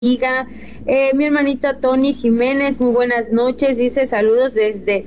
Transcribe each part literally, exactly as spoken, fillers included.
bendiga. Eh, mi hermanita Tony Jiménez, muy buenas noches, dice saludos desde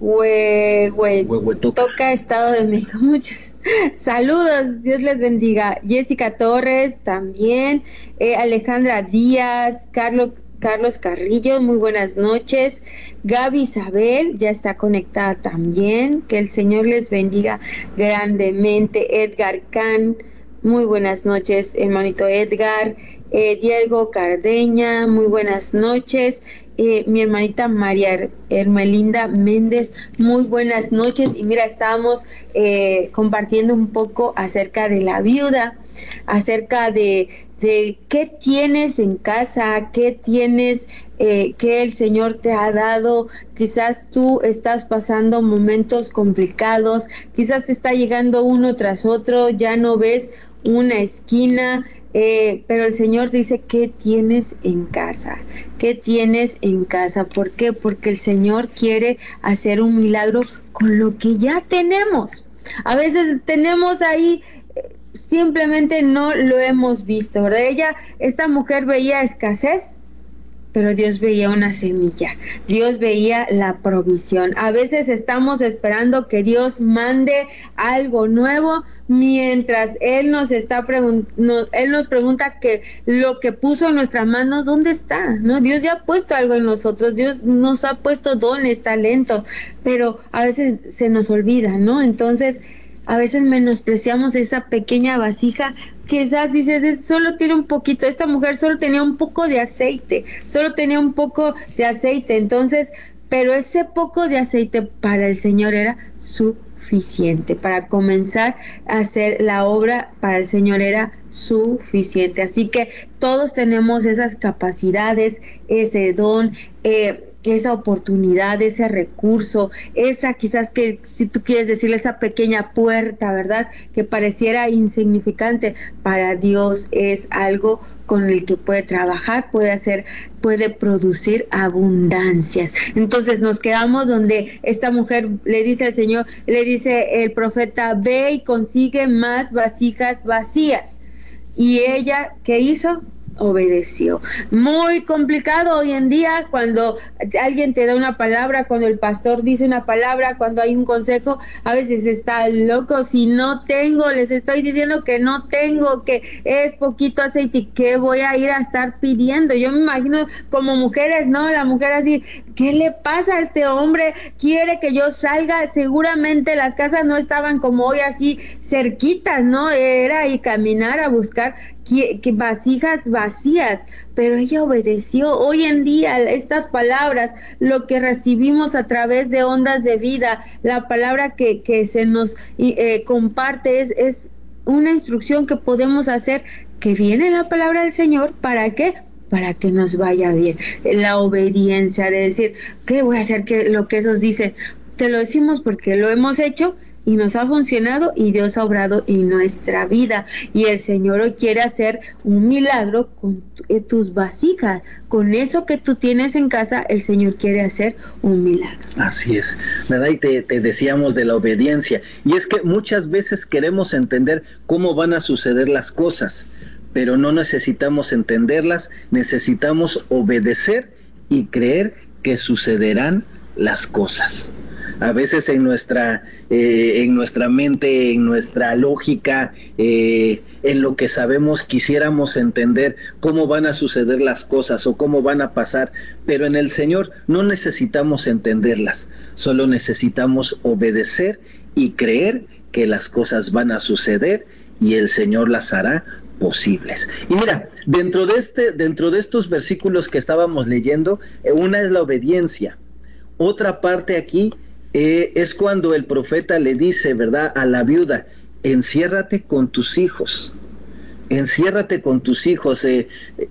Hue- Huehuetoca. Huehuetoca, Estado de México. Muchos saludos, Dios les bendiga. Jessica Torres también, eh, Alejandra Díaz, Carlos, Carlos Carrillo, muy buenas noches. Gaby Isabel ya está conectada también, que el Señor les bendiga grandemente. Edgar Can, muy buenas noches, hermanito Edgar. Eh, Diego Cardeña, muy buenas noches. Eh, mi hermanita María Hermelinda Méndez, muy buenas noches. Y mira, estábamos eh, compartiendo un poco acerca de la viuda, acerca de, de qué tienes en casa, qué tienes, eh, qué el Señor te ha dado. Quizás tú estás pasando momentos complicados, quizás te está llegando uno tras otro, ya no ves una esquina, eh, pero el Señor dice, ¿qué tienes en casa? ¿Qué tienes en casa? ¿Por qué? Porque el Señor quiere hacer un milagro con lo que ya tenemos. A veces tenemos ahí, eh, simplemente no lo hemos visto, ¿verdad? Ella, esta mujer veía escasez, pero Dios veía una semilla, Dios veía la provisión. A veces estamos esperando que Dios mande algo nuevo mientras Él nos está preguntando, Él nos pregunta que lo que puso en nuestras manos, ¿dónde está? ¿No? Dios ya ha puesto algo en nosotros, Dios nos ha puesto dones, talentos, pero a veces se nos olvida, ¿no? Entonces, a veces menospreciamos esa pequeña vasija. Quizás dices, solo tiene un poquito, esta mujer solo tenía un poco de aceite, solo tenía un poco de aceite, entonces, pero ese poco de aceite para el Señor era suficiente, para comenzar a hacer la obra para el Señor era suficiente. Así que todos tenemos esas capacidades, ese don, eh, esa oportunidad, ese recurso, esa quizás que si tú quieres decirle esa pequeña puerta, ¿verdad? Que pareciera insignificante, para Dios es algo con el que puede trabajar, puede hacer, puede producir abundancias. Entonces nos quedamos donde esta mujer le dice al Señor, le dice el profeta, ve y consigue más vasijas vacías. Y ella, ¿qué hizo? Obedeció. Muy complicado hoy en día cuando alguien te da una palabra, cuando el pastor dice una palabra, cuando hay un consejo, a veces está loco. Si no tengo, les estoy diciendo que no tengo, que es poquito aceite y que voy a ir a estar pidiendo. Yo me imagino como mujeres, ¿no? La mujer así, ¿qué le pasa a este hombre? Quiere que yo salga. Seguramente las casas no estaban como hoy así cerquitas, ¿no? Era y caminar a buscar que, que vasijas vacías, pero ella obedeció. Hoy en día estas palabras, lo que recibimos a través de ondas de vida, la palabra que, que se nos eh, comparte es, es una instrucción que podemos hacer, que viene la palabra del Señor. ¿Para qué? Para que nos vaya bien. La obediencia de decir, ¿qué voy a hacer? Que lo que esos dicen, te lo decimos porque lo hemos hecho y nos ha funcionado y Dios ha obrado en nuestra vida. Y el Señor hoy quiere hacer un milagro con eh, tus vasijas, con eso que tú tienes en casa, el Señor quiere hacer un milagro. Así es, ¿verdad? Y te, te decíamos de la obediencia. Y es que muchas veces queremos entender cómo van a suceder las cosas, pero no necesitamos entenderlas, necesitamos obedecer y creer que sucederán las cosas. A veces en nuestra, eh, en nuestra mente, en nuestra lógica, eh, en lo que sabemos, quisiéramos entender cómo van a suceder las cosas o cómo van a pasar, pero en el Señor no necesitamos entenderlas, solo necesitamos obedecer y creer que las cosas van a suceder y el Señor las hará posibles. Y mira, dentro de este, dentro de estos versículos que estábamos leyendo, una es la obediencia. Otra parte aquí eh, es cuando el profeta le dice, ¿verdad?, a la viuda, enciérrate con tus hijos, enciérrate con tus hijos, eh,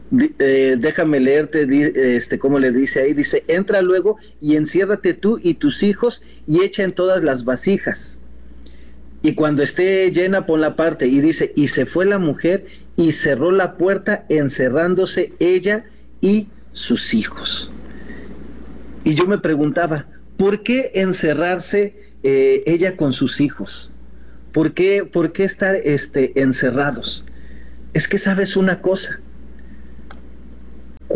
eh, déjame leerte este, cómo le dice ahí, dice, entra luego y enciérrate tú y tus hijos y echa en todas las vasijas. Y cuando esté llena, pon la parte, y dice, y se fue la mujer y cerró la puerta, encerrándose ella y sus hijos. Y yo me preguntaba, ¿por qué encerrarse eh, ella con sus hijos? ¿Por qué, por qué estar este, encerrados? Es que sabes una cosa,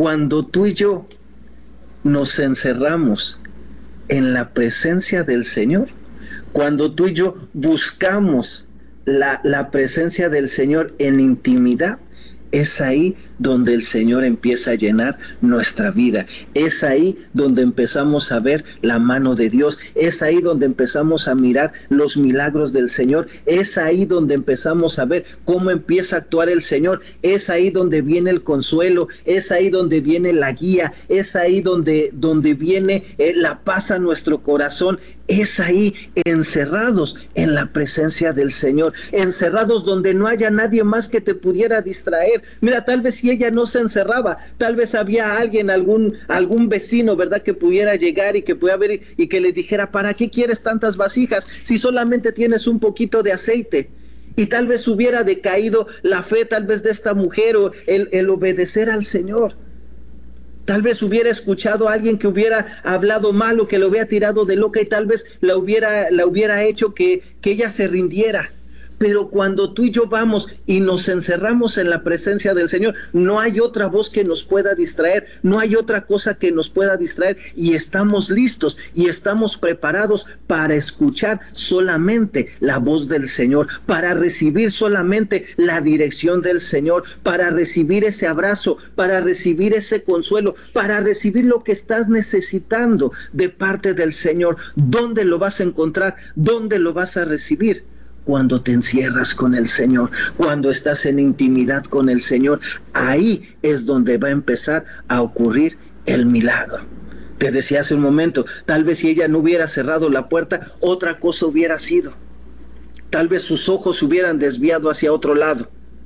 Cuando tú y yo nos encerramos en la presencia del Señor, cuando tú y yo buscamos la, la presencia del Señor en intimidad, es ahí donde el Señor empieza a llenar nuestra vida. Es ahí donde empezamos a ver la mano de Dios. Es ahí donde empezamos a mirar los milagros del Señor. Es ahí donde empezamos a ver cómo empieza a actuar el Señor. Es ahí donde viene el consuelo. Es ahí donde viene la guía. Es ahí donde, donde viene eh, la paz a nuestro corazón. Es ahí, encerrados en la presencia del Señor, encerrados donde no haya nadie más que te pudiera distraer. Mira, tal vez si ella no se encerraba, tal vez había alguien, algún, algún vecino, ¿verdad?, que pudiera llegar y que pudiera ver y, y que le dijera, ¿para qué quieres tantas vasijas si solamente tienes un poquito de aceite? Y tal vez hubiera decaído la fe, tal vez de esta mujer, o el, el obedecer al Señor. Tal vez hubiera escuchado a alguien que hubiera hablado mal o que lo hubiera tirado de loca y tal vez la hubiera, la hubiera hecho que, que ella se rindiera. Pero cuando tú y yo vamos y nos encerramos en la presencia del Señor, no hay otra voz que nos pueda distraer, no hay otra cosa que nos pueda distraer, y estamos listos y estamos preparados para escuchar solamente la voz del Señor, para recibir solamente la dirección del Señor, para recibir ese abrazo, para recibir ese consuelo, para recibir lo que estás necesitando de parte del Señor. ¿Dónde lo vas a encontrar? ¿Dónde lo vas a recibir? Cuando te encierras con el Señor, cuando estás en intimidad con el Señor, ahí es donde va a empezar a ocurrir el milagro. Te decía hace un momento, tal vez si ella no hubiera cerrado la puerta, otra cosa hubiera sido. Tal vez sus ojos se hubieran desviado hacia otro lado.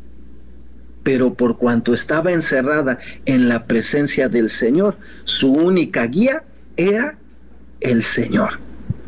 Pero por cuanto estaba encerrada en la presencia del Señor, su única guía era el Señor.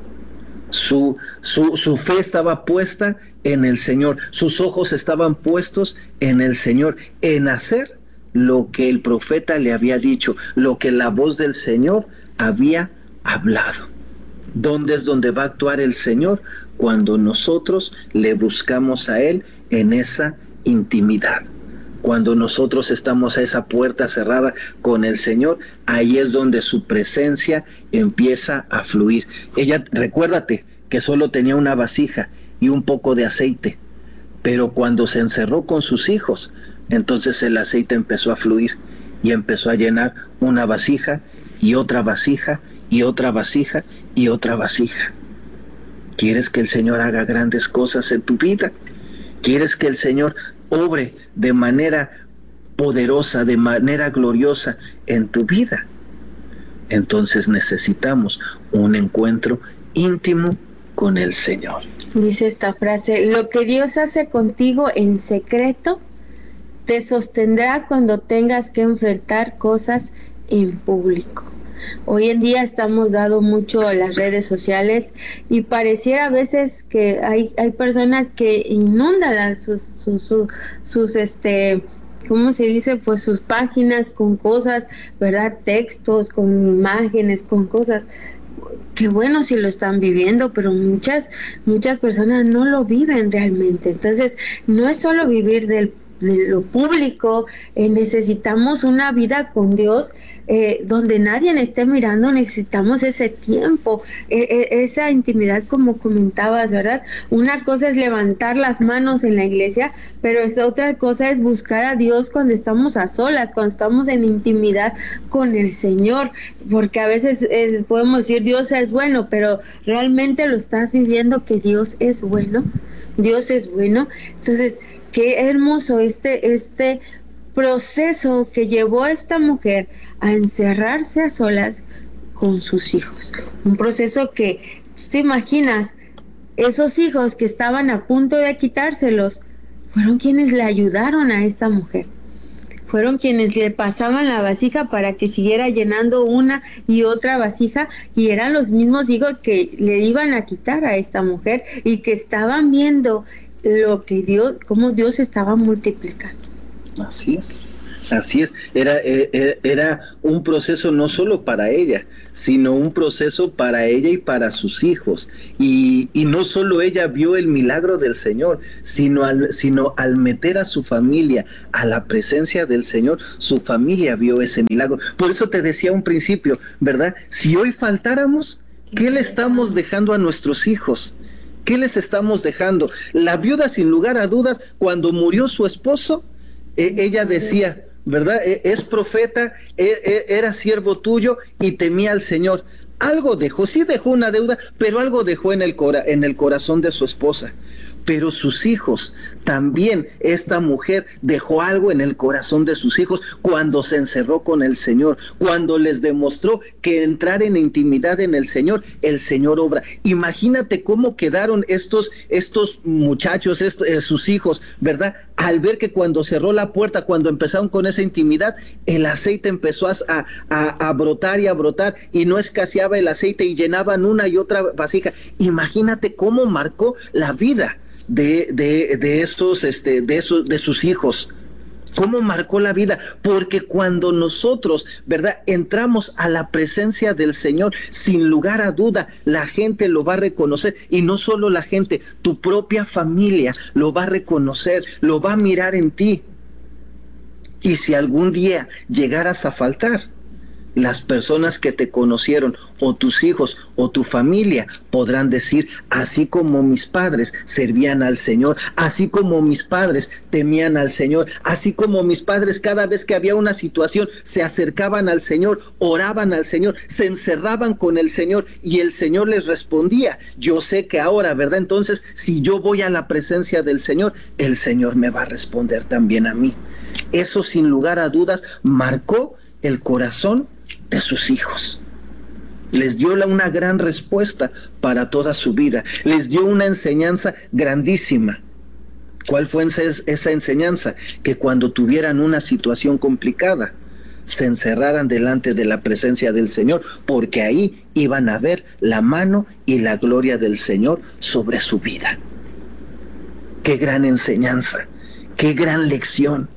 Su, su, su fe estaba puesta en el Señor, sus ojos estaban puestos en el Señor, en hacer lo que el profeta le había dicho, lo que la voz del Señor había hablado. ¿Dónde es donde va a actuar el Señor? Cuando nosotros le buscamos a Él en esa intimidad. Cuando nosotros estamos a esa puerta cerrada con el Señor, ahí es donde su presencia empieza a fluir. Ella, recuérdate que solo tenía una vasija y un poco de aceite, pero cuando se encerró con sus hijos, entonces el aceite empezó a fluir y empezó a llenar una vasija y otra vasija y otra vasija y otra vasija. ¿Quieres que el Señor haga grandes cosas en tu vida? ¿Quieres que el Señor obre de manera poderosa, de manera gloriosa en tu vida? Entonces necesitamos un encuentro íntimo con el Señor. Dice esta frase: lo que Dios hace contigo en secreto te sostendrá cuando tengas que enfrentar cosas en público. Hoy en día estamos dando mucho a las redes sociales y pareciera a veces que hay, hay personas que inundan sus, sus, sus, sus este, ¿cómo se dice? Pues sus páginas con cosas, ¿verdad? Textos, con imágenes, con cosas. Qué bueno si lo están viviendo, pero muchas, muchas personas no lo viven realmente. Entonces, no es solo vivir del de lo público, eh, necesitamos una vida con Dios eh, donde nadie esté mirando, necesitamos ese tiempo, eh, eh, esa intimidad como comentabas, ¿verdad? Una cosa es levantar las manos en la iglesia, pero es, otra cosa es buscar a Dios cuando estamos a solas, cuando estamos en intimidad con el Señor, porque a veces es, podemos decir Dios es bueno, pero ¿realmente lo estás viviendo que Dios es bueno? Dios es bueno. Entonces, qué hermoso este, este proceso que llevó a esta mujer a encerrarse a solas con sus hijos. Un proceso que, ¿te imaginas? Esos hijos que estaban a punto de quitárselos, fueron quienes le ayudaron a esta mujer. Fueron quienes le pasaban la vasija para que siguiera llenando una y otra vasija, y eran los mismos hijos que le iban a quitar a esta mujer y que estaban viendo lo que Dios, cómo Dios estaba multiplicando. Así es. Así es, era, eh, era un proceso no solo para ella, sino un proceso para ella y para sus hijos. Y, y no solo ella vio el milagro del Señor, sino al, sino al meter a su familia a la presencia del Señor, su familia vio ese milagro. Por eso te decía un principio, ¿verdad? Si hoy faltáramos, ¿qué le estamos dejando a nuestros hijos? ¿Qué les estamos dejando? La viuda, sin lugar a dudas, cuando murió su esposo, eh, ella decía, ¿verdad? Es profeta, era siervo tuyo y temía al Señor. Algo dejó, sí dejó una deuda, pero algo dejó en el, cora, en el corazón de su esposa. Pero sus hijos, también esta mujer dejó algo en el corazón de sus hijos cuando se encerró con el Señor, cuando les demostró que entrar en intimidad en el Señor, el Señor obra. Imagínate cómo quedaron estos, estos muchachos, estos, eh, sus hijos, ¿verdad? Al ver que cuando cerró la puerta, cuando empezaron con esa intimidad, el aceite empezó a, a, a brotar y a brotar y no escaseaba el aceite y llenaban una y otra vasija. Imagínate cómo marcó la vida de, de, de estos, este, de esos, de sus hijos. ¿Cómo marcó la vida? Porque cuando nosotros, ¿verdad?, entramos a la presencia del Señor, sin lugar a duda, la gente lo va a reconocer. Y no solo la gente, tu propia familia lo va a reconocer, lo va a mirar en ti. Y si algún día llegaras a faltar, las personas que te conocieron, o tus hijos, o tu familia, podrán decir, así como mis padres servían al Señor, así como mis padres temían al Señor, así como mis padres cada vez que había una situación, se acercaban al Señor, oraban al Señor, se encerraban con el Señor, y el Señor les respondía. Yo sé que ahora, ¿verdad? Entonces, si yo voy a la presencia del Señor, el Señor me va a responder también a mí. Eso, sin lugar a dudas, marcó el corazón de sus hijos. Les dio una gran respuesta para toda su vida. Les dio una enseñanza grandísima. ¿Cuál fue esa enseñanza? Que cuando tuvieran una situación complicada, se encerraran delante de la presencia del Señor, porque ahí iban a ver la mano y la gloria del Señor sobre su vida. Qué gran enseñanza, qué gran lección,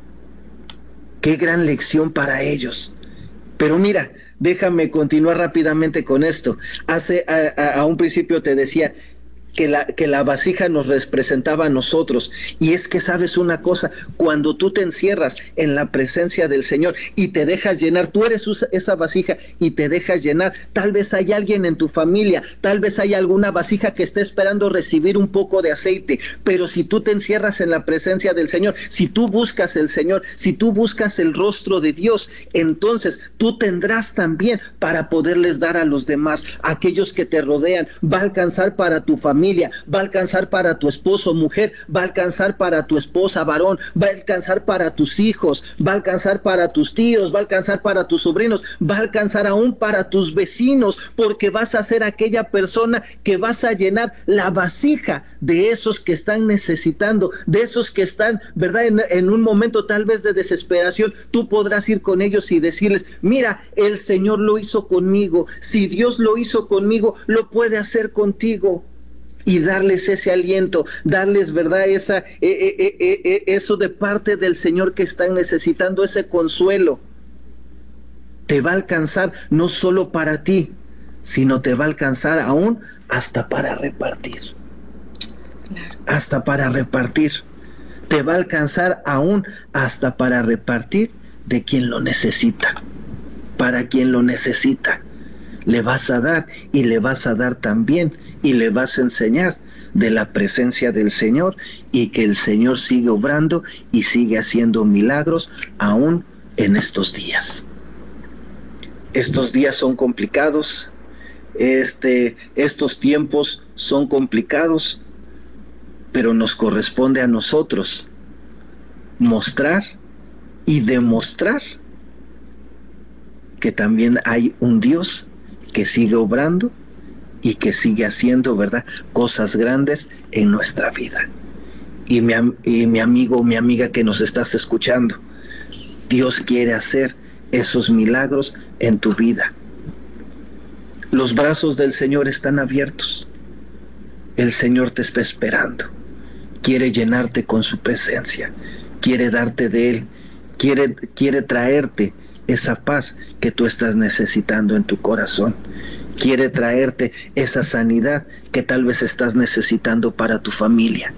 qué gran lección para ellos. Pero mira, déjame continuar rápidamente con esto. Hace a, a, a un principio te decía que la, que la vasija nos representaba a nosotros. Y es que sabes una cosa, cuando tú te encierras en la presencia del Señor y te dejas llenar, tú eres esa vasija y te dejas llenar. Tal vez hay alguien en tu familia, tal vez hay alguna vasija que esté esperando recibir un poco de aceite, pero si tú te encierras en la presencia del Señor, si tú buscas el Señor, si tú buscas el rostro de Dios, entonces tú tendrás también para poderles dar a los demás, a aquellos que te rodean. Va a alcanzar para tu familia, va a alcanzar para tu esposo, mujer, va a alcanzar para tu esposa, varón, va a alcanzar para tus hijos, va a alcanzar para tus tíos, va a alcanzar para tus sobrinos, va a alcanzar aún para tus vecinos, porque vas a ser aquella persona que vas a llenar la vasija de esos que están necesitando, de esos que están, ¿verdad?, en, en un momento tal vez de desesperación. Tú podrás ir con ellos y decirles, mira, el Señor lo hizo conmigo, si Dios lo hizo conmigo, lo puede hacer contigo. Y darles ese aliento, darles, ¿verdad?, esa, eh, eh, eh, eh, eso de parte del Señor que están necesitando, ese consuelo. Te va a alcanzar no solo para ti, sino te va a alcanzar aún hasta para repartir. Claro. Hasta para repartir. Te va a alcanzar aún hasta para repartir de quien lo necesita. Para quien lo necesita. Le vas a dar y le vas a dar también y le vas a enseñar de la presencia del Señor, y que el Señor sigue obrando y sigue haciendo milagros aún en estos días. Estos días son complicados, este, estos tiempos son complicados, pero nos corresponde a nosotros mostrar y demostrar que también hay un Dios que sigue obrando y que sigue haciendo, ¿verdad?, cosas grandes en nuestra vida. Y mi, y mi amigo, mi amiga que nos estás escuchando, Dios quiere hacer esos milagros en tu vida. Los brazos del Señor están abiertos. El Señor te está esperando. Quiere llenarte con su presencia. Quiere darte de Él. quiere, quiere traerte esa paz que tú estás necesitando en tu corazón. Quiere traerte esa sanidad que tal vez estás necesitando para tu familia.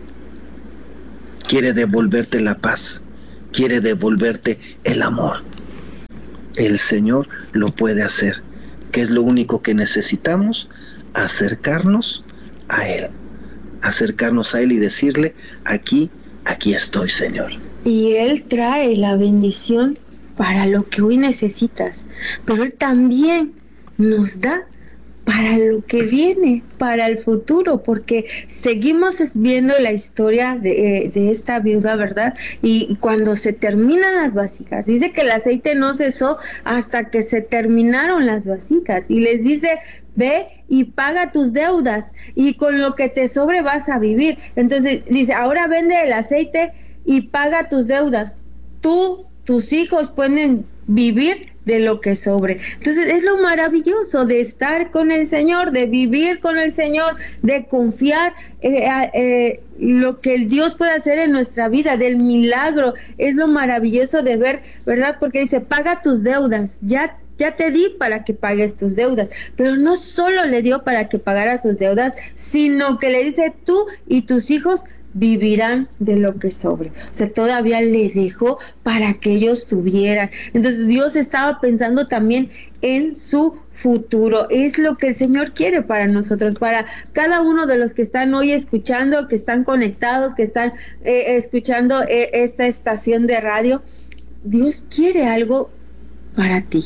Quiere devolverte la paz. Quiere devolverte el amor. El Señor lo puede hacer. ¿Qué es lo único que necesitamos? Acercarnos a Él. Acercarnos a Él y decirle, aquí, aquí estoy, Señor. Y Él trae la bendición para lo que hoy necesitas, pero Él también nos da para lo que viene, para el futuro, porque seguimos viendo la historia de, de esta viuda, ¿verdad? Y cuando se terminan las vasijas, dice que el aceite no cesó hasta que se terminaron las vasijas, y les dice, ve y paga tus deudas, y con lo que te sobre vas a vivir. Entonces dice, ahora vende el aceite y paga tus deudas. Tú, tus hijos pueden vivir de lo que sobre. Entonces es lo maravilloso de estar con el Señor, de vivir con el Señor, de confiar eh, eh, lo que el Dios puede hacer en nuestra vida, del milagro. Es lo maravilloso de ver, ¿verdad? Porque dice, paga tus deudas, ya Ya te di para que pagues tus deudas, pero no solo le dio para que pagara sus deudas, sino que le dice, tú y tus hijos vivirán de lo que sobre. O sea, todavía le dejó para que ellos tuvieran. Entonces Dios estaba pensando también en su futuro. Es lo que el Señor quiere para nosotros, para cada uno de los que están hoy escuchando, que están conectados, que están eh, escuchando eh, esta estación de radio. Dios quiere algo para ti.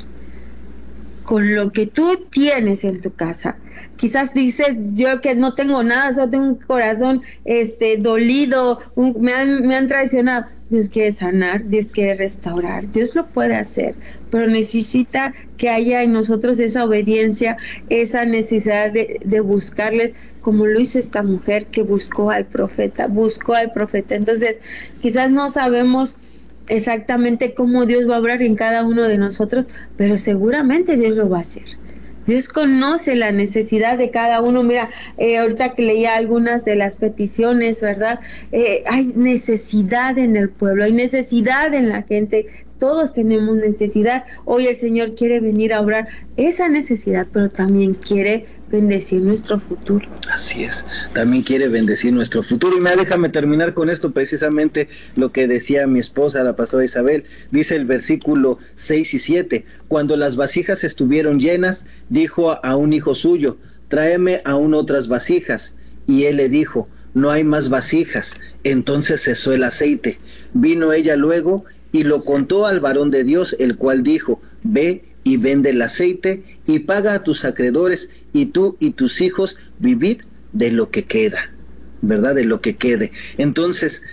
Con lo que tú tienes en tu casa. Quizás dices, yo que no tengo nada, solo tengo un corazón este, dolido, un, me, han, me han traicionado. Dios quiere sanar, Dios quiere restaurar, Dios lo puede hacer, pero necesita que haya en nosotros esa obediencia, esa necesidad de, de buscarle, como lo hizo esta mujer que buscó al profeta, buscó al profeta. Entonces, quizás no sabemos exactamente cómo Dios va a obrar en cada uno de nosotros, pero seguramente Dios lo va a hacer. Dios conoce la necesidad de cada uno. Mira, eh, ahorita que leía algunas de las peticiones, ¿verdad? Eh, hay necesidad en el pueblo, hay necesidad en la gente. Todos tenemos necesidad. Hoy el Señor quiere venir a obrar esa necesidad, pero también quiere bendecir nuestro futuro. Así es, también quiere bendecir nuestro futuro. Y me déjame terminar con esto, precisamente lo que decía mi esposa, la pastora Isabel. Dice el versículo seis y siete, cuando las vasijas estuvieron llenas, dijo a un hijo suyo, tráeme aún otras vasijas. Y él le dijo, no hay más vasijas. Entonces cesó el aceite. Vino ella luego y lo contó al varón de Dios, el cual dijo, ve y vende el aceite y paga a tus acreedores, y tú y tus hijos vivid de lo que queda, ¿verdad? De lo que quede. Entonces,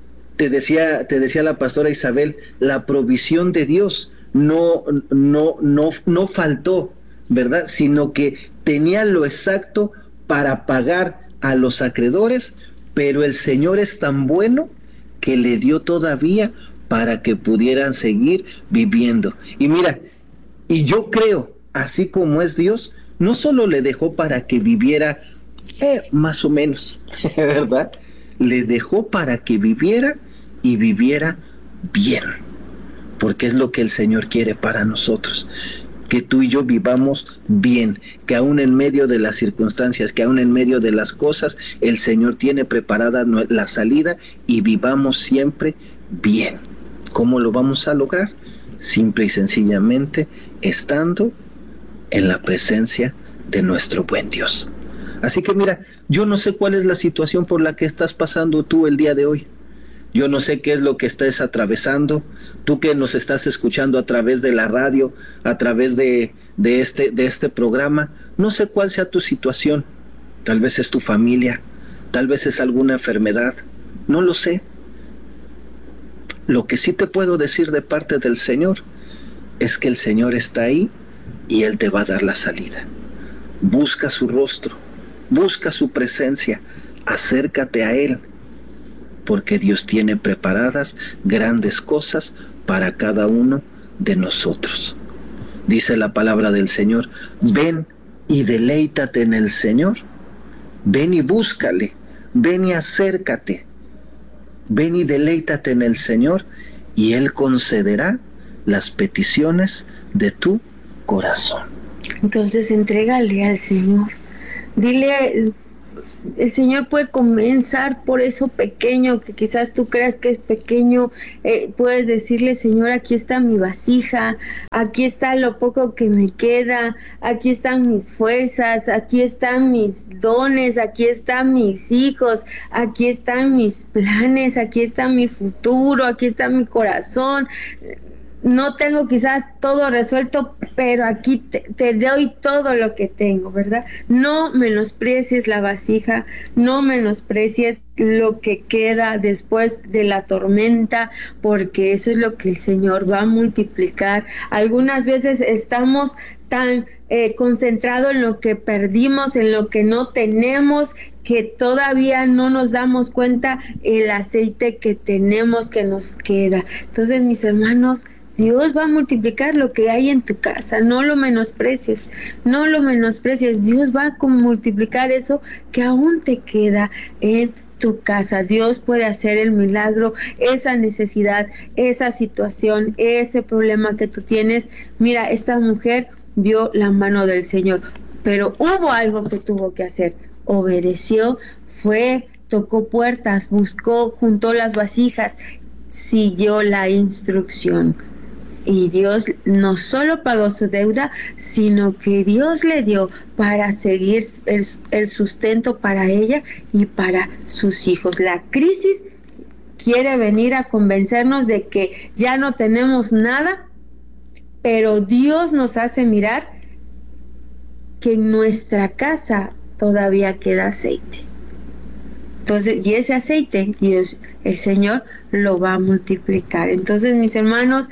te decía, te decía la pastora Isabel, la provisión de Dios no, no, no, no faltó, ¿verdad? Sino que tenía lo exacto para pagar a los acreedores, pero el Señor es tan bueno que le dio todavía para que pudieran seguir viviendo. Y mira, y yo creo, así como es Dios, no solo le dejó para que viviera eh, más o menos, ¿verdad? Le dejó para que viviera y viviera bien, porque es lo que el Señor quiere para nosotros, que tú y yo vivamos bien, que aún en medio de las circunstancias, que aún en medio de las cosas, el Señor tiene preparada la salida y vivamos siempre bien. ¿Cómo lo vamos a lograr? Simple y sencillamente estando en la presencia de nuestro buen Dios. Así que mira, yo no sé cuál es la situación por la que estás pasando tú el día de hoy. Yo no sé qué es lo que estás atravesando. Tú que nos estás escuchando a través de la radio, a través de, de, este, de este programa, no sé cuál sea tu situación. Tal vez es tu familia, tal vez es alguna enfermedad, no lo sé. Lo que sí te puedo decir de parte del Señor es que el Señor está ahí y Él te va a dar la salida. Busca su rostro, busca su presencia, acércate a Él, porque Dios tiene preparadas grandes cosas para cada uno de nosotros. Dice la palabra del Señor, ven y deleítate en el Señor, ven y búscale, ven y acércate, ven y deleítate en el Señor, y Él concederá las peticiones de tu corazón. Entonces entrégale al Señor. Dile, el Señor puede comenzar por eso pequeño, que quizás tú creas que es pequeño. Eh, puedes decirle, Señor, aquí está mi vasija, aquí está lo poco que me queda, aquí están mis fuerzas, aquí están mis dones, aquí están mis hijos, aquí están mis planes, aquí está mi futuro, aquí está mi corazón. No tengo quizás todo resuelto, pero aquí te, te doy todo lo que tengo, ¿verdad? No menosprecies la vasija, no menosprecies lo que queda después de la tormenta, porque eso es lo que el Señor va a multiplicar. Algunas veces estamos tan eh, concentrados en lo que perdimos, en lo que no tenemos, que todavía no nos damos cuenta el aceite que tenemos que nos queda. Entonces, mis hermanos, Dios va a multiplicar lo que hay en tu casa, no lo menosprecies, no lo menosprecies. Dios va a multiplicar eso que aún te queda en tu casa. Dios puede hacer el milagro, esa necesidad, esa situación, ese problema que tú tienes. Mira, esta mujer vio la mano del Señor, pero hubo algo que tuvo que hacer. Obedeció, fue, tocó puertas, buscó, juntó las vasijas, siguió la instrucción. Y Dios no solo pagó su deuda, sino que Dios le dio para seguir el, el sustento para ella y para sus hijos. La crisis quiere venir a convencernos de que ya no tenemos nada, pero Dios nos hace mirar que en nuestra casa todavía queda aceite. Entonces, y ese aceite, Dios, el Señor, lo va a multiplicar. Entonces, mis hermanos,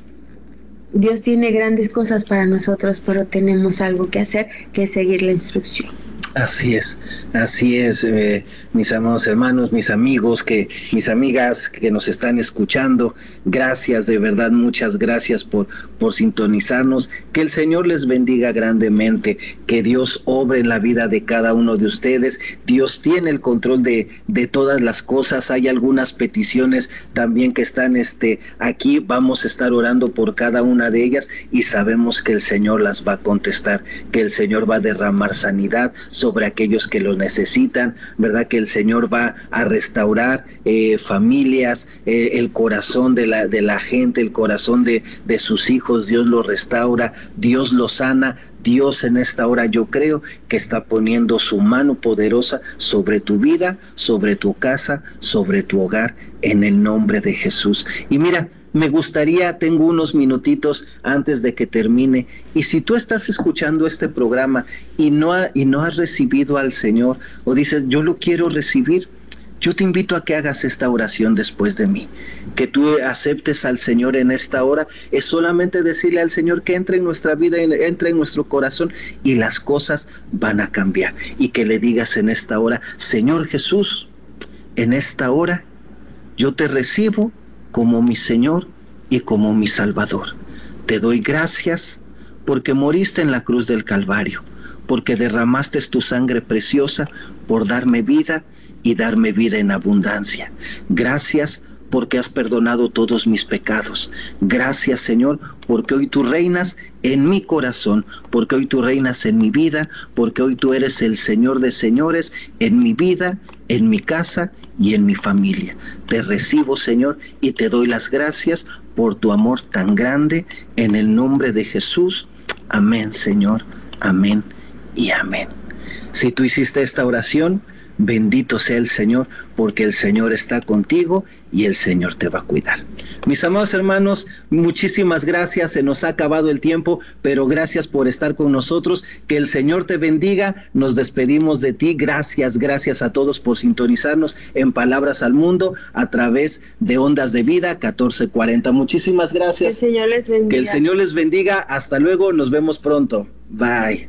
Dios tiene grandes cosas para nosotros, pero tenemos algo que hacer, que es seguir la instrucción. Así es, así es, eh, mis amados hermanos, mis amigos, que mis amigas que nos están escuchando, gracias, de verdad, muchas gracias por, por sintonizarnos. Que el Señor les bendiga grandemente, que Dios obre en la vida de cada uno de ustedes. Dios tiene el control de, de todas las cosas. Hay algunas peticiones también que están este, aquí, vamos a estar orando por cada una de ellas y sabemos que el Señor las va a contestar, que el Señor va a derramar sanidad sobre aquellos que lo necesitan, ¿verdad? Que el Señor va a restaurar eh, familias, eh, el corazón de la, de la gente, el corazón de, de sus hijos. Dios lo restaura, Dios lo sana. Dios en esta hora yo creo que está poniendo su mano poderosa sobre tu vida, sobre tu casa, sobre tu hogar, en el nombre de Jesús. Y mira, me gustaría, tengo unos minutitos antes de que termine, y si tú estás escuchando este programa y no, ha, y no has recibido al Señor, o dices, yo lo quiero recibir, yo te invito a que hagas esta oración después de mí, que tú aceptes al Señor en esta hora. Es solamente decirle al Señor que entre en nuestra vida, entre en nuestro corazón, y las cosas van a cambiar. Y que le digas en esta hora, Señor Jesús, en esta hora yo te recibo como mi Señor y como mi Salvador. Te doy gracias porque moriste en la cruz del Calvario, porque derramaste tu sangre preciosa por darme vida y darme vida en abundancia. Gracias porque has perdonado todos mis pecados. Gracias, Señor, porque hoy tú reinas en mi corazón, porque hoy tú reinas en mi vida, porque hoy tú eres el Señor de señores en mi vida, en mi casa y en mi familia. Te recibo, Señor, y te doy las gracias por tu amor tan grande, en el nombre de Jesús. Amén, Señor. Amén y amén. Si tú hiciste esta oración, bendito sea el Señor, porque el Señor está contigo y el Señor te va a cuidar. Mis amados hermanos, muchísimas gracias. Se nos ha acabado el tiempo, pero gracias por estar con nosotros. Que el Señor te bendiga. Nos despedimos de ti. Gracias, gracias a todos por sintonizarnos en Palabras al Mundo a través de Ondas de Vida catorce cuarenta. Muchísimas gracias. Que el Señor les bendiga. Que el Señor les bendiga. Hasta luego. Nos vemos pronto. Bye.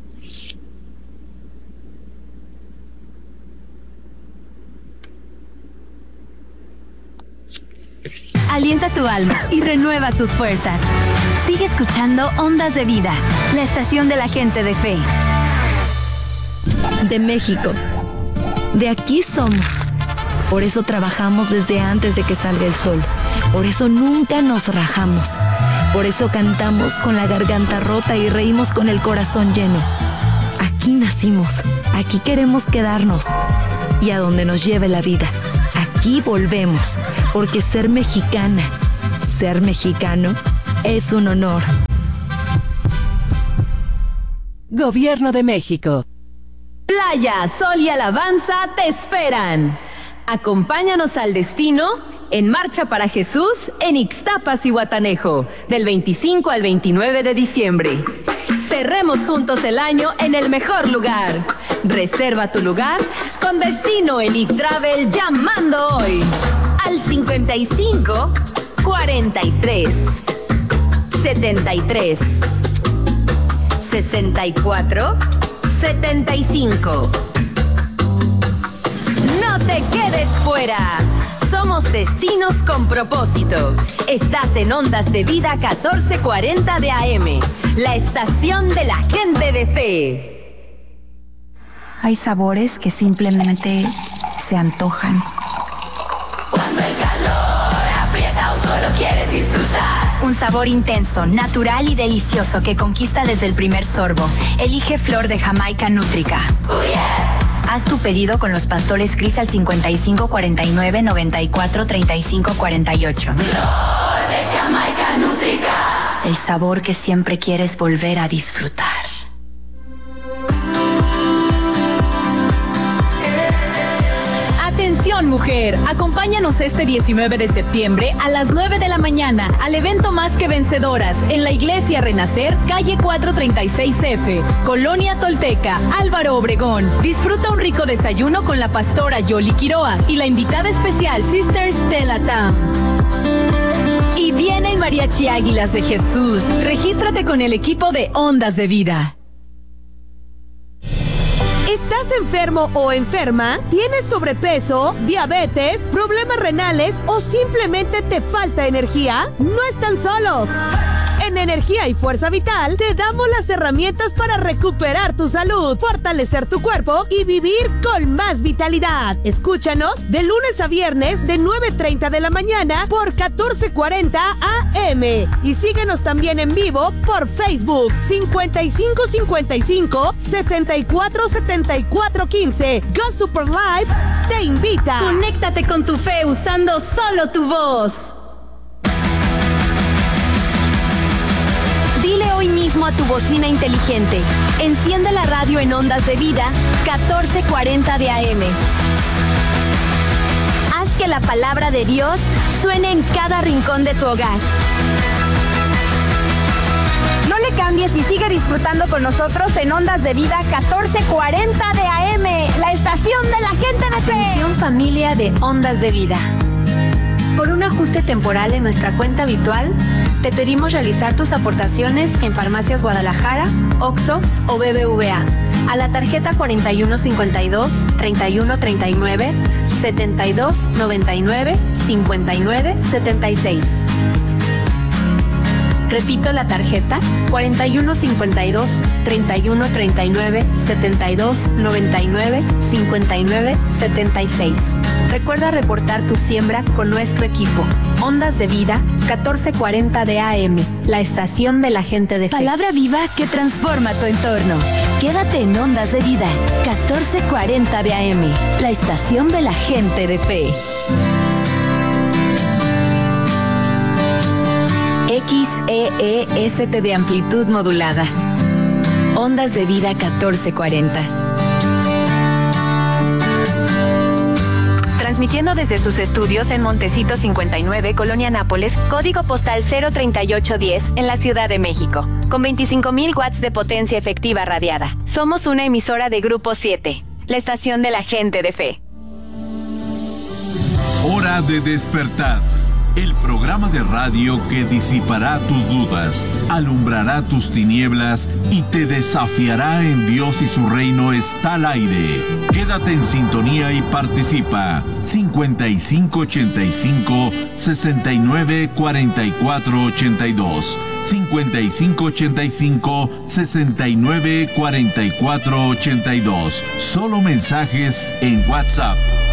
Alienta tu alma y renueva tus fuerzas. Sigue escuchando Ondas de Vida, la estación de la gente de fe. De México. De aquí somos. Por eso trabajamos desde antes de que salga el sol, Por eso nunca nos rajamos. Por eso cantamos con la garganta rota y reímos con el corazón lleno. Aquí nacimos, aquí queremos quedarnos. Y a donde nos lleve la vida, aquí volvemos. Porque ser mexicana, ser mexicano, es un honor. Gobierno de México. Playa, sol y alabanza te esperan. Acompáñanos al destino en Marcha para Jesús en Ixtapas y Guatanejo, del veinticinco al veintinueve de diciembre. Cerremos juntos el año en el mejor lugar. Reserva tu lugar con Destino Elite Travel llamando hoy al cincuenta y cinco, cuarenta y tres, setenta y tres, sesenta y cuatro, setenta y cinco. No te quedes fuera. Somos destinos con propósito. Estás en Ondas de Vida catorce cuarenta de A M, la estación de la gente de fe. Hay sabores que simplemente se antojan. Cuando el calor aprieta o solo quieres disfrutar. Un sabor intenso, natural y delicioso que conquista desde el primer sorbo. Elige Flor de Jamaica Nútrica. Oh yeah. Haz tu pedido con los pastores Cris al cincuenta y cinco, cuarenta y nueve, noventa y cuatro, treinta y cinco, cuarenta y ocho. Flor de Jamaica Nútrica. El sabor que siempre quieres volver a disfrutar. Atención mujer, acompáñanos este diecinueve de septiembre a las nueve de la mañana al evento Más que Vencedoras en la Iglesia Renacer, calle cuatrocientos treinta y seis F, Colonia Tolteca, Álvaro Obregón. Disfruta un rico desayuno con la pastora Yoli Quiroa y la invitada especial Sister Stella Tam. Y viene el Mariachi Águilas de Jesús. Regístrate con el equipo de Ondas de Vida. ¿Estás enfermo o enferma? ¿Tienes sobrepeso, diabetes, problemas renales o simplemente te falta energía? No están solos. En Energía y Fuerza Vital te damos las herramientas para recuperar tu salud, fortalecer tu cuerpo y vivir con más vitalidad. Escúchanos de lunes a viernes de nueve treinta de la mañana por catorce cuarenta A M y síguenos también en vivo por Facebook cincuenta y cinco cincuenta y cinco, sesenta y cuatro setenta y cuatro quince. Go Super Live te invita. Conéctate con tu fe usando solo tu voz. Dile hoy mismo a tu bocina inteligente: enciende la radio en Ondas de Vida catorce cuarenta de A M. Haz que la palabra de Dios suene en cada rincón de tu hogar. No le cambies y sigue disfrutando con nosotros en Ondas de Vida catorce cuarenta de A M, la estación de la gente de fe. Atención familia de Ondas de Vida. Por un ajuste temporal en nuestra cuenta habitual, te pedimos realizar tus aportaciones en Farmacias Guadalajara, Oxxo o B B V A a la tarjeta cuarenta y uno cincuenta y dos, treinta y uno treinta y nueve, setenta y dos noventa y nueve, cincuenta y nueve setenta y seis. Repito la tarjeta cuarenta y uno cincuenta y dos, treinta y uno treinta y nueve, setenta y dos noventa y nueve, cincuenta y nueve setenta y seis. Recuerda reportar tu siembra con nuestro equipo. Ondas de Vida catorce cuarenta de A M, la estación de la gente de fe. Palabra viva que transforma tu entorno. Quédate en Ondas de Vida catorce cuarenta de A M, la estación de la gente de fe. X E E S T de amplitud modulada. Ondas de Vida catorce cuarenta. Transmitiendo desde sus estudios en Montecito cincuenta y nueve, Colonia Nápoles, código postal cero treinta y ocho diez, en la Ciudad de México, con veinticinco mil watts de potencia efectiva radiada. Somos una emisora de Grupo siete, la estación de la gente de fe. Hora de despertar. El programa de radio que disipará tus dudas, alumbrará tus tinieblas y te desafiará en Dios y su reino está al aire. Quédate en sintonía y participa. cincuenta y cinco ochenta y cinco, sesenta y nueve cuarenta y cuatro ochenta y dos. cincuenta y cinco ochenta y cinco, sesenta y nueve cuarenta y cuatro ochenta y dos. Solo mensajes en WhatsApp.